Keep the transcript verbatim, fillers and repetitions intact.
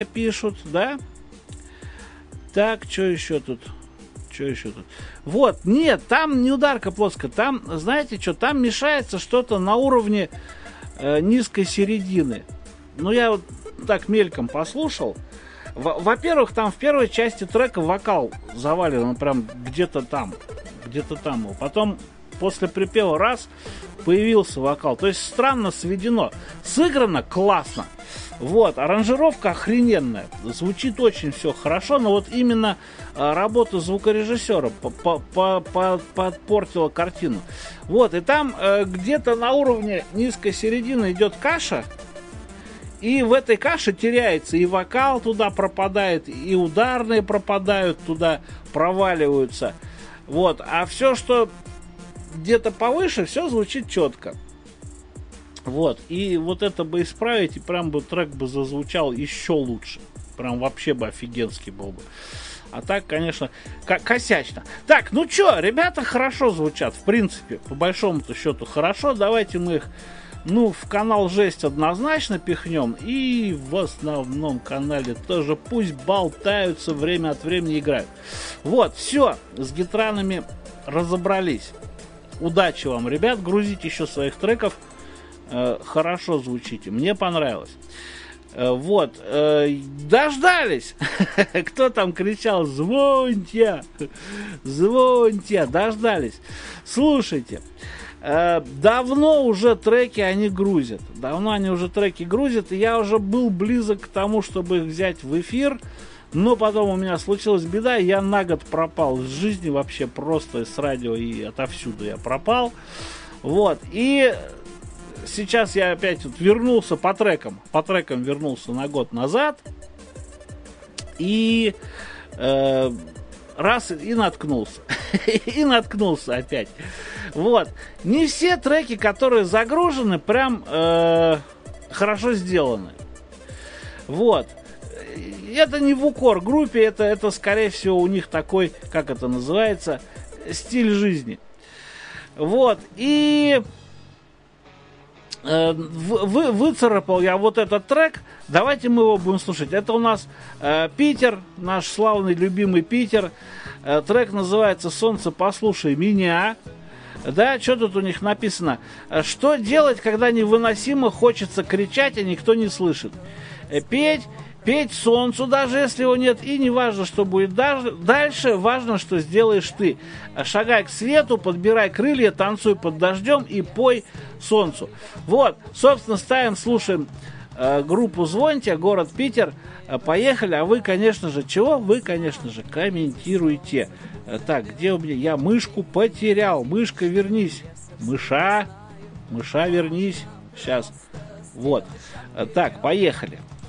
пишут, да? Так, что еще тут? Что еще тут? Вот, нет, там не ударка плоская, там, знаете что, там мешается что-то на уровне э, низкой середины. Ну, я вот так мельком послушал. Во-первых, там в первой части трека вокал завален, он прям где-то там, где-то там. Потом после припева раз появился вокал. То есть странно сведено. Сыграно классно. Вот, аранжировка охрененная. Звучит очень все хорошо, но вот именно а, работа звукорежиссера подпортила картину. Вот, и там а, где-то на уровне низкой середины идет каша. И в этой каше теряется и вокал туда пропадает, и ударные пропадают, туда проваливаются. Вот, а все, что где-то повыше, все звучит четко. Вот, и вот это бы исправить, и прям бы трек бы зазвучал еще лучше. Прям вообще бы офигенский был бы. А так, конечно, косячно. Так, ну чё, ребята хорошо звучат, в принципе, по большому-то счету хорошо. Давайте мы их, ну, в канал Жесть однозначно пихнем. И в основном канале тоже пусть болтаются, время от времени играют. Вот, все, с гитранами разобрались. Удачи вам, ребят, грузите еще своих треков. Хорошо звучите, мне понравилось. Вот, дождались. Кто там кричал: звоньте, звоньте, дождались. Слушайте, давно уже треки они грузят. Давно они уже треки грузят, и я уже был близок к тому, чтобы их взять в эфир. Но потом у меня случилась беда, и я на год пропал из жизни вообще, просто с радио и отовсюду я пропал. Вот, и сейчас я опять вот вернулся по трекам, по трекам вернулся на год назад, и э, раз и наткнулся, и наткнулся опять. Вот, не все треки, которые загружены, прям э, хорошо сделаны. Вот. Это не в укор группе, это, это скорее всего у них такой, как это называется, стиль жизни. Вот, и э, вы, выцарапал я вот этот трек, давайте мы его будем слушать. Это у нас э, Питер, наш славный, любимый Питер. Э, трек называется «Солнце, послушай меня». Да, что тут у них написано? Что делать, когда невыносимо хочется кричать, а никто не слышит? Петь, петь солнцу, даже если его нет, и не важно, что будет дальше, важно, что сделаешь ты. Шагай к свету, подбирай крылья, танцуй под дождем и пой солнцу. Вот, собственно, ставим, слушаем э, группу «Звоньте», город Питер. Э, поехали, а вы, конечно же, чего? Вы, конечно же, комментируйте. Э, так, где у меня? Я мышку потерял. Мышка, вернись. Мыша, мыша, вернись. Сейчас. Вот. Э, так, поехали.